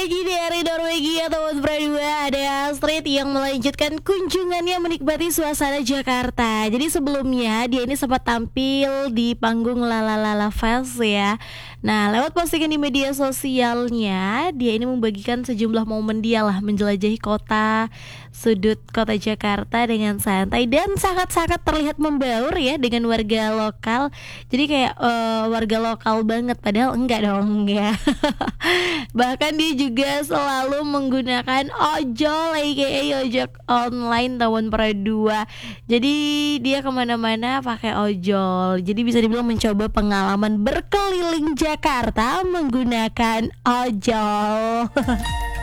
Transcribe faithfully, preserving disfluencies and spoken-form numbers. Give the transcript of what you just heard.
lagi dari Norwegia teman berdua. Ada Astrid yang melanjutkan kunjungannya menikmati suasana Jakarta. Jadi sebelumnya dia ini sempat tampil di panggung Lalalala Fest ya. Nah, lewat postingan di media sosialnya, dia ini membagikan sejumlah momen dia lah menjelajahi kota, sudut kota Jakarta dengan santai dan sangat-sangat terlihat membaur ya dengan warga lokal. Jadi kayak uh, warga lokal banget, padahal enggak dong ya. Bahkan dia juga selalu menggunakan ojol, aka ojek online tahun dua. Jadi dia kemana-mana pakai ojol. Jadi bisa dibilang mencoba pengalaman berkeliling Jakarta menggunakan ojol.